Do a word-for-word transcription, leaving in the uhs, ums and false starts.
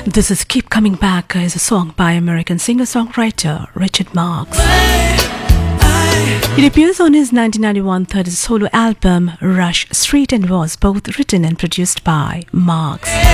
This is Keep Coming Back is a song by American singer-songwriter Richard Marx. It appears on his nineteen ninety-one third solo album Rush Street and was both written and produced by Marx.